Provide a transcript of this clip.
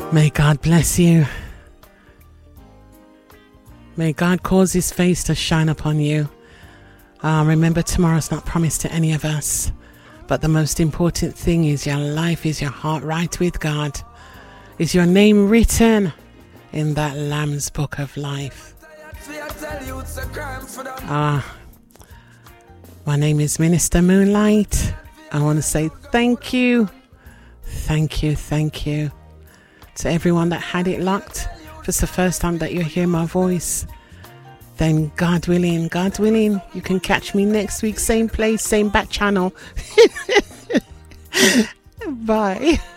May God bless you. May God cause his face to shine upon you. Remember, tomorrow's not promised to any of us. But the most important thing is your life, is your heart right with God. Is your name written in that Lamb's Book of Life? My name is Minister Moonlight. I want to say thank you to everyone that had it locked. If it's the first time that you hear my voice, then God willing, you can catch me next week, same place, same back channel. Bye.